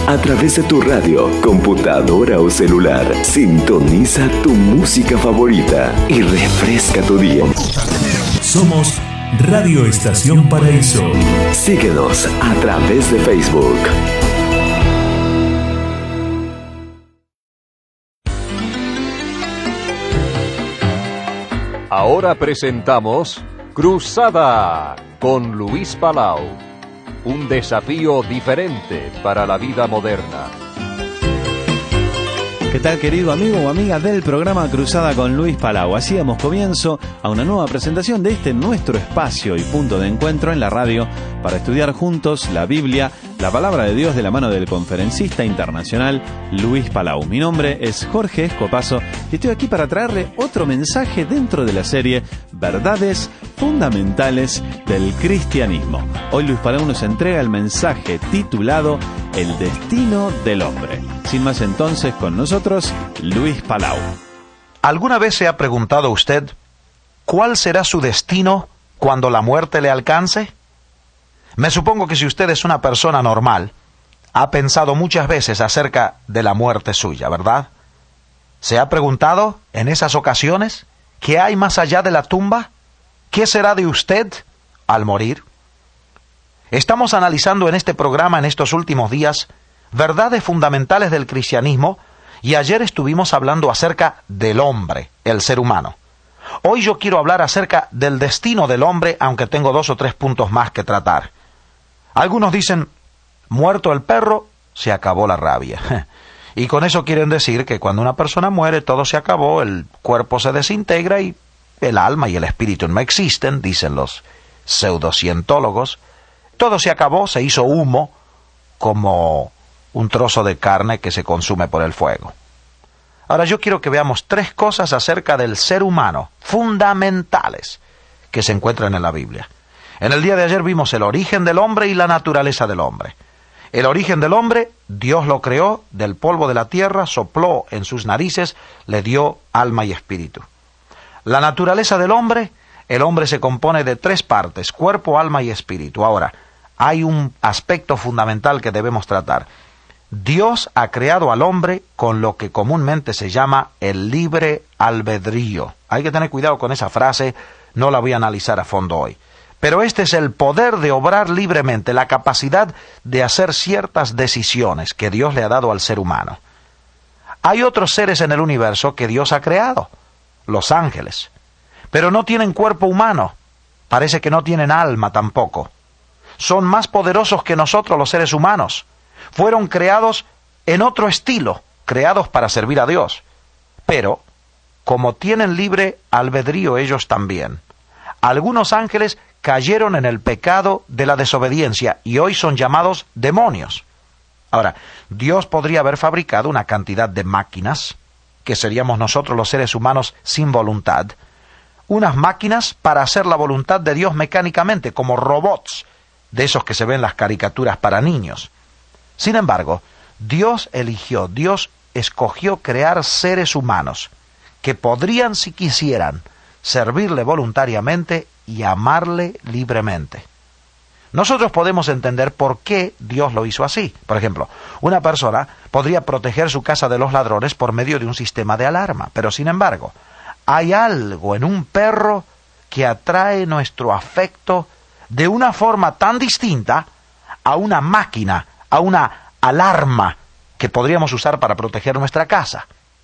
A través de tu radio, computadora o celular, sintoniza tu música favorita y refresca tu día. Somos Radio Estación Paraíso. Síguenos a través de Facebook. Ahora presentamos Cruzada con Luis Palau. Un desafío diferente para la vida moderna. ¿Qué tal, querido amigo o amiga del programa Cruzada con Luis Palau? Así damos comienzo a una nueva presentación de este nuestro espacio y punto de encuentro en la radio para estudiar juntos la Biblia, la palabra de Dios de la mano del conferencista internacional Luis Palau. Mi nombre es Jorge Escopazo y estoy aquí para traerle otro mensaje dentro de la serie Verdades Fundamentales del Cristianismo. Hoy Luis Palau nos entrega el mensaje titulado El Destino del Hombre. Sin más entonces, con nosotros, Luis Palau. ¿Alguna vez se ha preguntado usted cuál será su destino cuando la muerte le alcance? Me supongo que si usted es una persona normal, ha pensado muchas veces acerca de la muerte suya, ¿verdad? ¿Se ha preguntado en esas ocasiones qué hay más allá de la tumba? ¿Qué será de usted al morir? Estamos analizando en este programa en estos últimos días verdades fundamentales del cristianismo y ayer estuvimos hablando acerca del hombre, el ser humano. Hoy yo quiero hablar acerca del destino del hombre, aunque tengo 2 o 3 puntos más que tratar. Algunos dicen, muerto el perro, se acabó la rabia. Y con eso quieren decir que cuando una persona muere todo se acabó, el cuerpo se desintegra y el alma y el espíritu no existen, dicen los pseudocientólogos. Todo se acabó, se hizo humo, como un trozo de carne que se consume por el fuego. Ahora yo quiero que veamos 3 cosas acerca del ser humano, fundamentales, que se encuentran en la Biblia. En el día de ayer vimos el origen del hombre y la naturaleza del hombre. El origen del hombre, Dios lo creó del polvo de la tierra, sopló en sus narices, le dio alma y espíritu. La naturaleza del hombre, el hombre se compone de 3 partes, cuerpo, alma y espíritu. Ahora, hay un aspecto fundamental que debemos tratar. Dios ha creado al hombre con lo que comúnmente se llama el libre albedrío. Hay que tener cuidado con esa frase, no la voy a analizar a fondo hoy. Pero este es el poder de obrar libremente, la capacidad de hacer ciertas decisiones que Dios le ha dado al ser humano. Hay otros seres en el universo que Dios ha creado, los ángeles, pero no tienen cuerpo humano, parece que no tienen alma tampoco. Son más poderosos que nosotros los seres humanos. Fueron creados en otro estilo, creados para servir a Dios. Pero, como tienen libre albedrío ellos también, algunos ángeles cayeron en el pecado de la desobediencia y hoy son llamados demonios. Ahora, Dios podría haber fabricado una cantidad de máquinas, que seríamos nosotros los seres humanos sin voluntad, unas máquinas para hacer la voluntad de Dios mecánicamente, como robots, de esos que se ven en las caricaturas para niños. Sin embargo, Dios escogió crear seres humanos que podrían, si quisieran, servirle voluntariamente y amarle libremente. Nosotros podemos entender por qué Dios lo hizo así. Por ejemplo, una persona podría proteger su casa de los ladrones por medio de un sistema de alarma, pero sin embargo, hay algo en un perro que atrae nuestro afecto de una forma tan distinta a una máquina, a una alarma que podríamos usar para proteger nuestra casa.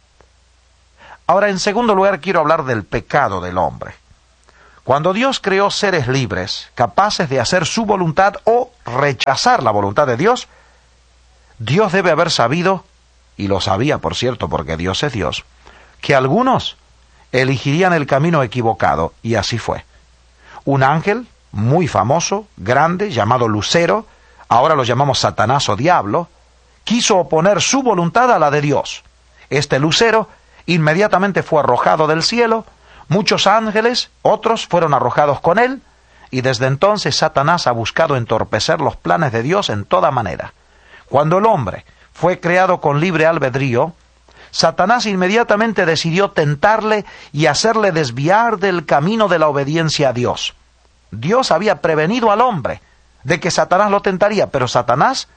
Ahora, en segundo lugar, quiero hablar del pecado del hombre. Cuando Dios creó seres libres, capaces de hacer su voluntad o rechazar la voluntad de Dios, Dios debe haber sabido, y lo sabía, por cierto, porque Dios es Dios, que algunos elegirían el camino equivocado, y así fue. Un ángel muy famoso, grande, llamado Lucero, ahora lo llamamos Satanás o Diablo, quiso oponer su voluntad a la de Dios. Este Lucero inmediatamente fue arrojado del cielo, muchos ángeles, otros fueron arrojados con él, y desde entonces Satanás ha buscado entorpecer los planes de Dios en toda manera. Cuando el hombre fue creado con libre albedrío, Satanás inmediatamente decidió tentarle y hacerle desviar del camino de la obediencia a Dios. Dios había prevenido al hombre de que Satanás lo tentaría, pero Satanás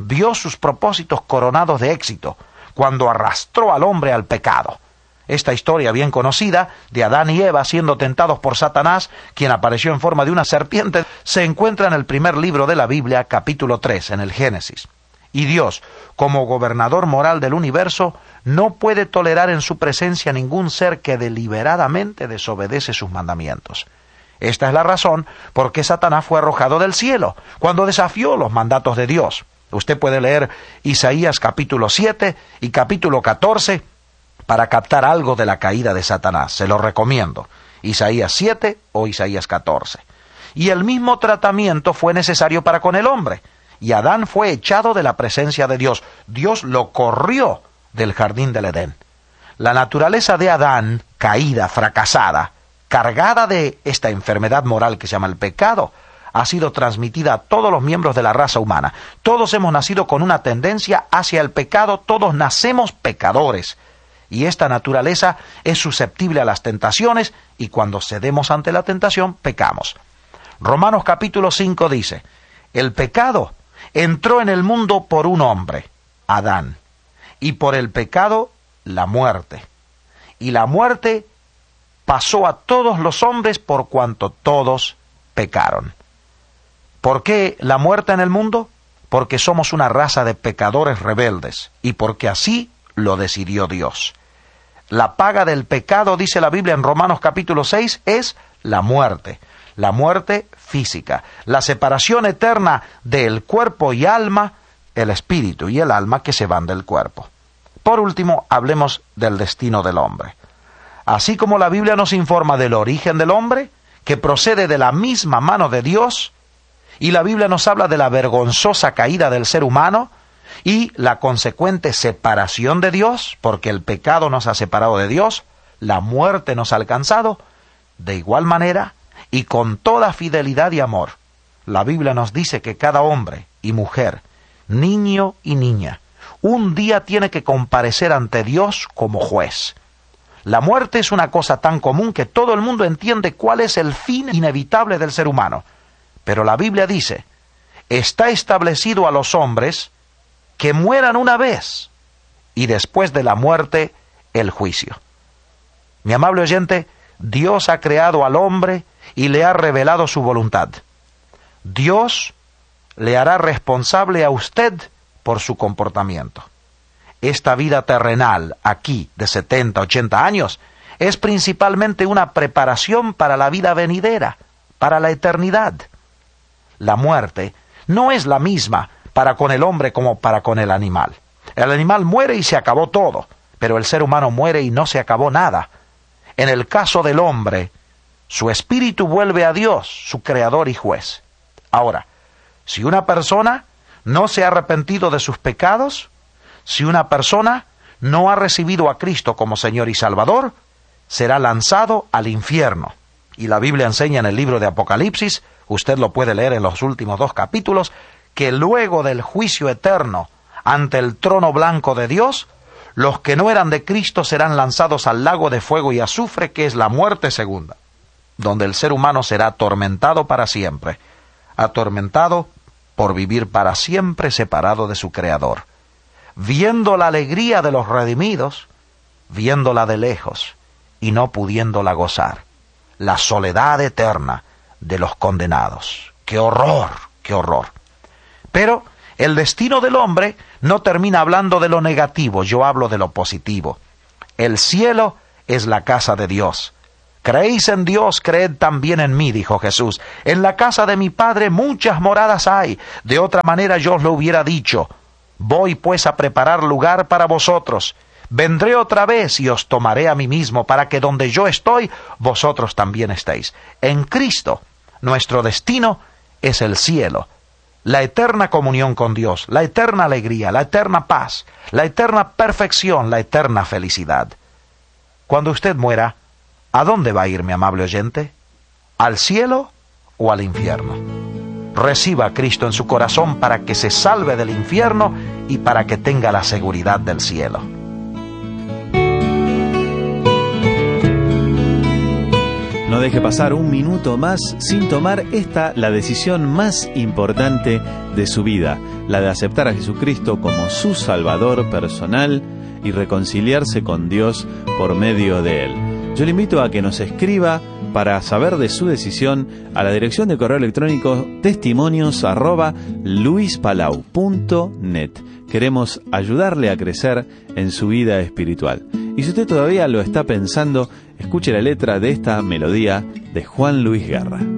vio sus propósitos coronados de éxito cuando arrastró al hombre al pecado. Esta historia bien conocida de Adán y Eva siendo tentados por Satanás, quien apareció en forma de una serpiente, se encuentra en el primer libro de la Biblia, capítulo 3, en el Génesis. Y Dios, como gobernador moral del universo, no puede tolerar en su presencia ningún ser que deliberadamente desobedece sus mandamientos. Esta es la razón por qué Satanás fue arrojado del cielo, cuando desafió los mandatos de Dios. Usted puede leer Isaías capítulo 7 y capítulo 14 para captar algo de la caída de Satanás. Se lo recomiendo. Isaías 7 o Isaías 14. Y el mismo tratamiento fue necesario para con el hombre. Y Adán fue echado de la presencia de Dios. Dios lo corrió del jardín del Edén. La naturaleza de Adán, caída, fracasada, cargada de esta enfermedad moral que se llama el pecado, ha sido transmitida a todos los miembros de la raza humana. Todos hemos nacido con una tendencia hacia el pecado, todos nacemos pecadores. Y esta naturaleza es susceptible a las tentaciones, y cuando cedemos ante la tentación, pecamos. Romanos capítulo 5 dice, el pecado entró en el mundo por un hombre, Adán, y por el pecado la muerte. Y la muerte pasó a todos los hombres por cuanto todos pecaron. ¿Por qué la muerte en el mundo? Porque somos una raza de pecadores rebeldes, y porque así lo decidió Dios. La paga del pecado, dice la Biblia en Romanos capítulo 6, es la muerte física, la separación eterna del cuerpo y alma, el espíritu y el alma que se van del cuerpo. Por último, hablemos del destino del hombre. Así como la Biblia nos informa del origen del hombre, que procede de la misma mano de Dios, y la Biblia nos habla de la vergonzosa caída del ser humano, y la consecuente separación de Dios, porque el pecado nos ha separado de Dios, la muerte nos ha alcanzado, de igual manera, y con toda fidelidad y amor, la Biblia nos dice que cada hombre y mujer, niño y niña, un día tiene que comparecer ante Dios como juez. La muerte es una cosa tan común que todo el mundo entiende cuál es el fin inevitable del ser humano. Pero la Biblia dice, está establecido a los hombres que mueran una vez, y después de la muerte, el juicio. Mi amable oyente, Dios ha creado al hombre y le ha revelado su voluntad. Dios le hará responsable a usted por su comportamiento. Esta vida terrenal, aquí, de 70, 80 años, es principalmente una preparación para la vida venidera, para la eternidad. La muerte no es la misma para con el hombre como para con el animal. El animal muere y se acabó todo, pero el ser humano muere y no se acabó nada. En el caso del hombre, su espíritu vuelve a Dios, su creador y juez. Ahora, si una persona no se ha arrepentido de sus pecados, si una persona no ha recibido a Cristo como Señor y Salvador, será lanzado al infierno. Y la Biblia enseña en el libro de Apocalipsis, usted lo puede leer en los últimos 2 capítulos, que luego del juicio eterno ante el trono blanco de Dios, los que no eran de Cristo serán lanzados al lago de fuego y azufre, que es la muerte segunda, donde el ser humano será atormentado para siempre, atormentado por vivir para siempre separado de su Creador, viendo la alegría de los redimidos, viéndola de lejos y no pudiéndola gozar, la soledad eterna de los condenados. ¡Qué horror! ¡Qué horror! Pero el destino del hombre no termina hablando de lo negativo, yo hablo de lo positivo. El cielo es la casa de Dios. Creéis en Dios, creed también en mí, dijo Jesús. En la casa de mi Padre muchas moradas hay. De otra manera yo os lo hubiera dicho. Voy pues a preparar lugar para vosotros. Vendré otra vez y os tomaré a mí mismo, para que donde yo estoy, vosotros también estéis. En Cristo, nuestro destino es el cielo. La eterna comunión con Dios, la eterna alegría, la eterna paz, la eterna perfección, la eterna felicidad. Cuando usted muera, ¿a dónde va a ir, mi amable oyente? ¿Al cielo o al infierno? Reciba a Cristo en su corazón para que se salve del infierno y para que tenga la seguridad del cielo. No deje pasar un minuto más sin tomar la decisión más importante de su vida, la de aceptar a Jesucristo como su Salvador personal y reconciliarse con Dios por medio de Él. Yo le invito a que nos escriba para saber de su decisión a la dirección de correo electrónico testimonios@luispalau.net. Queremos ayudarle a crecer en su vida espiritual. Y si usted todavía lo está pensando, escuche la letra de esta melodía de Juan Luis Guerra.